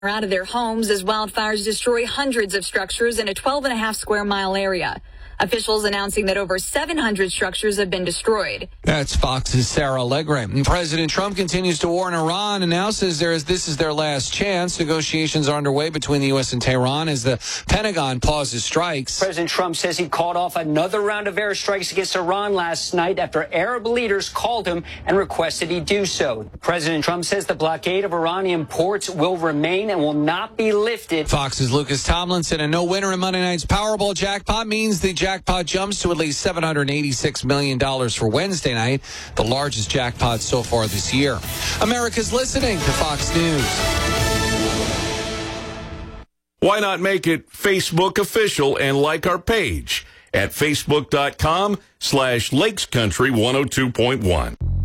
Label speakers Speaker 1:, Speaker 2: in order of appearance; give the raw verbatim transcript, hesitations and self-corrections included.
Speaker 1: out of their homes as wildfires destroy hundreds of structures in a twelve and a half square mile area. Officials announcing that over seven hundred structures have been destroyed.
Speaker 2: That's Fox's Sarah Allegre. President Trump continues to warn Iran and now says there is, this is their last chance. Negotiations are underway between the U S and Tehran as the Pentagon pauses strikes.
Speaker 3: President Trump says he called off another round of airstrikes against Iran last night after Arab leaders called him and requested he do so. President Trump says the blockade of Iranian ports will remain and will not be lifted.
Speaker 2: Fox's Lucas Tomlinson. A no winner in Monday night's Powerball jackpot means the jackpot jumps to at least seven hundred eighty-six million dollars for Wednesday night, the largest jackpot so far this year. America's listening to Fox News.
Speaker 4: Why not make it Facebook official and like our page at facebook.com slash Lakes Country 102.1.